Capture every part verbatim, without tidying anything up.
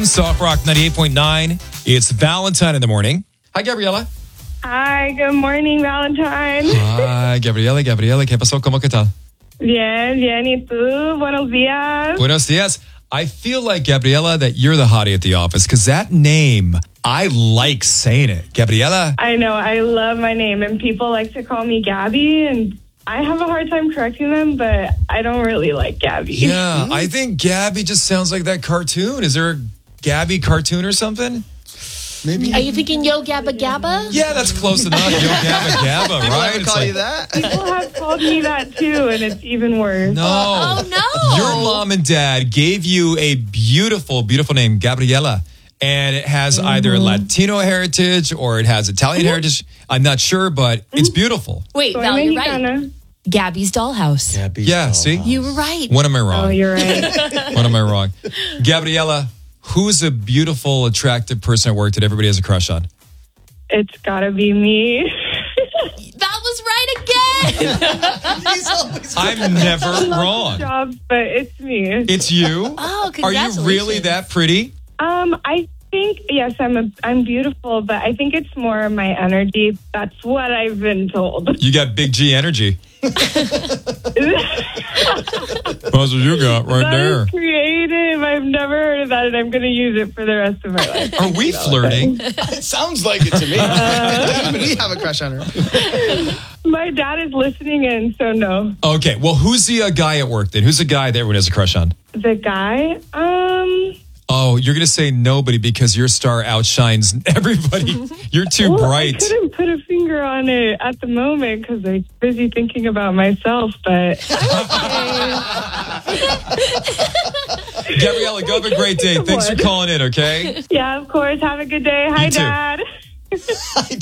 Soft Rock ninety-eight point nine. It's Valentine in the morning. Hi, Gabriela. Hi, good morning, Valentine. Hi, Gabriela. Gabriela, ¿qué pasó? ¿Cómo que tal? Bien, bien. ¿Y tú? Buenos días. Buenos dias. I feel like, Gabriela, that you're the hottie at the office because that name, I like saying it. Gabriela. I know. I love my name, and people like to call me Gabby, and I have a hard time correcting them, but I don't really like Gabby. Yeah, I think Gabby just sounds like that cartoon. Is there a Gabby cartoon or something? Maybe. Are you thinking Yo Gabba Gabba? Yeah, that's close enough. Yo Gabba Gabba, right? People It's call like, you that? People have called me that, too, and it's even worse. No. Oh, no. Your mom and dad gave you a beautiful, beautiful name, Gabriela. And it has mm-hmm. either Latino heritage or it has Italian mm-hmm. heritage. I'm not sure, but mm-hmm. it's beautiful. Wait, Val, you're right. Gabby's Dollhouse. Gabby's yeah, dollhouse. see? You were right. When am I wrong? Oh, you're right. When am I wrong? Gabriela, who's a beautiful, attractive person at work that everybody has a crush on? It's gotta be me. That was right again. He's always I'm never I love wrong. the job, but it's me. It's you? Oh, Are congratulations. you really that pretty? Um, I think, yes, I'm a, I'm beautiful, but I think it's more my energy. That's what I've been told. You got big G energy. That's what you got right That there. is creative. I've never heard of that, and I'm going to use it for the rest of my life. Are we flirting? It sounds like it to me. Uh, we have a crush on her. My dad is listening in, so no. Okay, well, who's the uh, guy at work then? Who's the guy that everyone has a crush on? The guy, um... Oh, you're going to say nobody because your star outshines everybody. You're too well, bright. I couldn't put a finger on it at the moment because I'm busy thinking about myself, but... Gabriela, go have a great day. Thanks for calling in, okay? Yeah, of course. Have a good day. Hi, You too. Dad. Hi,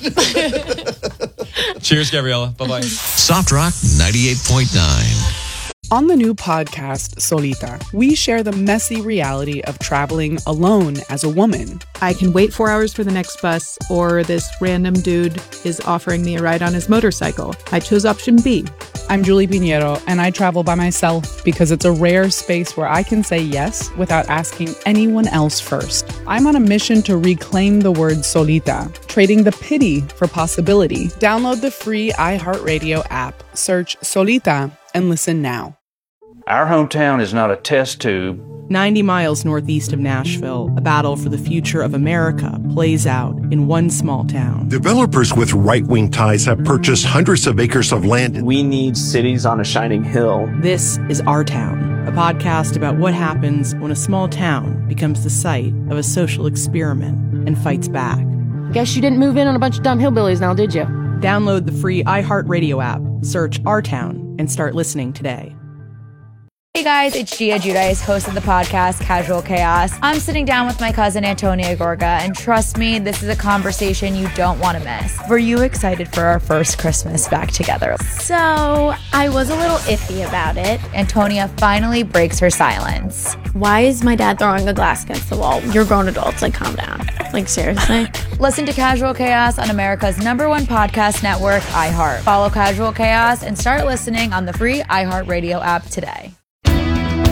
Dad. Cheers, Gabriela. Bye-bye. Soft Rock ninety-eight point nine. On the new podcast, Solita, we share the messy reality of traveling alone as a woman. I can wait four hours for the next bus, or this random dude is offering me a ride on his motorcycle. I chose option B. I'm Julie Pinheiro, and I travel by myself because it's a rare space where I can say yes without asking anyone else first. I'm on a mission to reclaim the word solita, trading the pity for possibility. Download the free iHeartRadio app, search Solita, and listen now. Our hometown is not a test tube. ninety miles northeast of Nashville, a battle for the future of America plays out in one small town. Developers with right-wing ties have purchased hundreds of acres of land. We need cities on a shining hill. This is Our Town, a podcast about what happens when a small town becomes the site of a social experiment and fights back. Guess you didn't move in on a bunch of dumb hillbillies now, did you? Download the free iHeartRadio app, search Our Town, and start listening today. Hey guys, it's Gia Giudice, host of the podcast Casual Chaos. I'm sitting down with my cousin Antonia Gorga, and trust me, this is a conversation you don't want to miss. Were you excited for our first Christmas back together? So, I was a little iffy about it. Antonia finally breaks her silence. Why is my dad throwing a glass against the wall? You're grown adults, like calm down. Like seriously? Listen to Casual Chaos on America's number one podcast network, iHeart. Follow Casual Chaos and start listening on the free iHeartRadio app today.